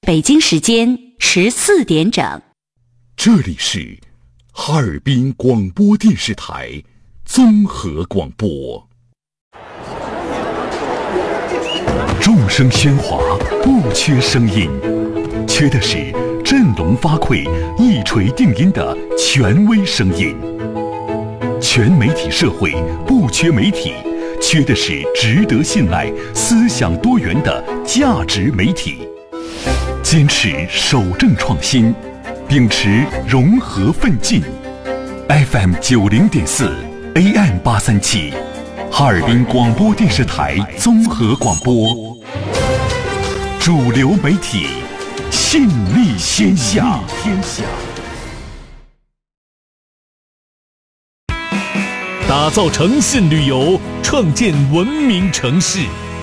北京时间14点整。 这里是哈尔滨广播电视台综合广播。众声喧哗，不缺声音，缺的是振聋发聩、一锤定音的权威声音。全媒体社会不缺媒体，缺的是值得信赖、思想多元的价值媒体。坚持守正创新，秉持融合奋进。FM 90.4 AM 837，哈尔滨广播电视台综合广播，主流媒体，信力天下。 打造诚信旅游，创建文明城市。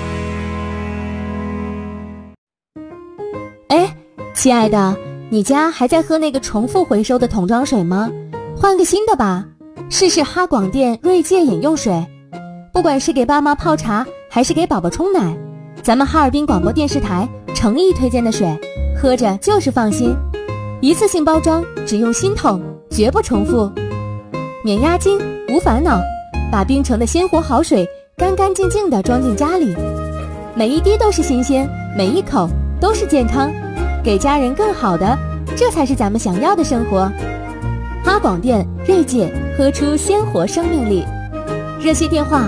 哎，亲爱的，你家还在喝那个重复回收的桶装水吗？换个新的吧，试试哈广电锐界饮用水。不管是给爸妈泡茶，还是给宝宝冲奶，咱们哈尔滨广播电视台诚意推荐的水，喝着就是放心。一次性包装，只用新桶，绝不重复，免押金，无烦恼，把冰城的鲜活好水干干净净地装进家里，每一滴都是新鲜，每一口都是健康，给家人更好的，这才是咱们想要的生活。哈广电锐界，喝出鲜活生命力。热线电话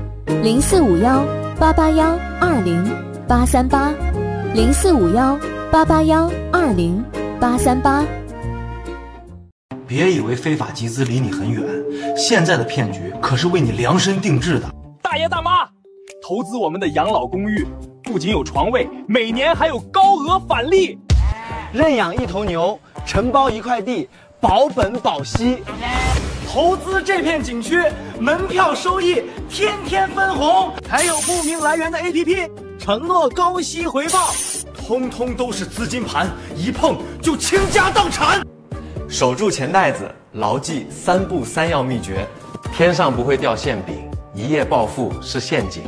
0451-881-20838，0451-881-20838。 别以为非法集资离你很远，现在的骗局可是为你量身定制的。 大爷大妈，投资我们的养老公寓，不仅有床位，每年还有高额返利。 认养一头牛，承包一块地，保本保息。投资这片景区，门票收益天天分红，还有不明来源的 APP， 承诺高息回报，通通都是资金盘，一碰就倾家荡产。 守住钱袋子，牢记3不3要秘诀：天上不会掉馅饼，一夜暴富是陷阱。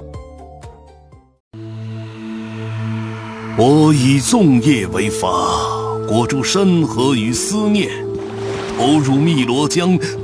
我以纵业为法，裹住山河与思念，投入汨罗江。